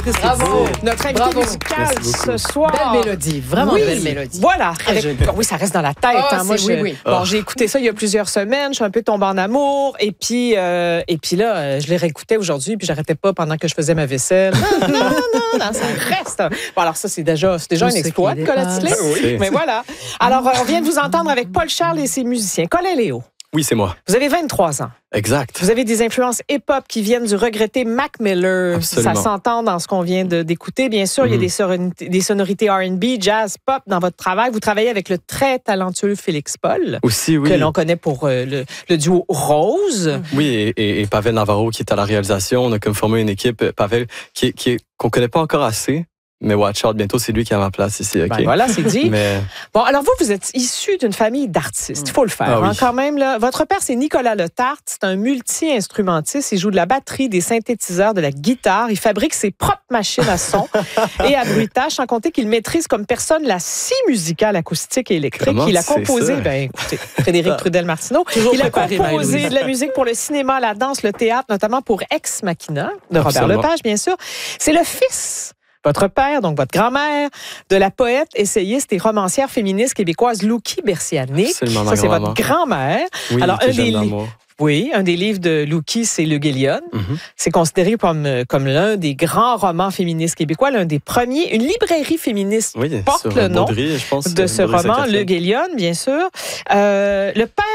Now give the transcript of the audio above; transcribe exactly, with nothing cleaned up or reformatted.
Bravo. Notre invité Bravo. musical ce soir. Belle mélodie, vraiment oui. belle mélodie. Voilà. Très Avec- jolie. oui, ça reste dans la tête. Ah, hein. Moi, c'est- je, oui, oui. Bon, Oh. j'ai écouté ça il y a plusieurs semaines. Je suis un peu tombée en amour. Et puis, euh, et puis là, euh, je les réécoutais aujourd'hui. Puis, j'arrêtais pas pendant que je faisais ma vaisselle. Non, non, non, non, ça reste. Bon, alors, ça, c'est déjà, c'est déjà Tout un ce exploit qui de Colette dépasse. Slay. Oui. Mais voilà. Alors, euh, on vient de vous entendre avec Paul Charles et ses musiciens. Colin Léo, Oui, c'est moi. vous avez vingt-trois ans. Exact. Vous avez des influences hip-hop qui viennent du regretté Mac Miller. Absolument. Ça s'entend dans ce qu'on vient de- d'écouter. Bien sûr, il y a Mhm. des sonorités, des sonorités R and B, jazz, pop dans votre travail. Vous travaillez avec le très talentueux Félix Paul, Aussi, oui. que l'on connaît pour euh, le, le duo Rose. Oui, et, et- et Pavel Navarro qui est à la réalisation. On a comme formé une équipe, euh, Pavel, qui, est- qui est- qu'on connaît pas encore assez. Mais watch out, bientôt, c'est lui qui a ma place ici, OK? Ben voilà, c'est dit. Mais Bon, alors vous, vous êtes issu d'une famille d'artistes. Il faut le faire, Ah oui. hein, quand même. Là. Votre père, c'est Nicolas Letarte. C'est un multi-instrumentiste. Il joue de la batterie, des synthétiseurs, de la guitare. Il fabrique ses propres machines à son et à bruitage, sans compter qu'il maîtrise comme personne la scie musicale acoustique et électrique. Comment Il a tu sais composé, ça? ben écoutez, Frédéric Trudel-Martineau. Toujours Il a préparé, composé Marie-Louise. de la musique pour le cinéma, la danse, le théâtre, notamment pour Ex Machina, de Robert Absolument. Lepage, bien sûr. C'est le fils, votre père, donc votre grand-mère, de la poète, essayiste et romancière féministe québécoise Loukie Berciané. Absolument, ma Ça, c'est votre grand-maman. grand-mère. oui, Alors, que un j'aime des d'amour. Oui, un des livres de Loukie, c'est Le Guélion. Mhm. C'est considéré comme, comme l'un des grands romans féministes québécois, l'un des premiers. Une librairie féministe Oui, porte sur le nom Baudry, je pense, de ce Baudry roman, Saint-Catherine. Le Guélion, bien sûr. Euh, le père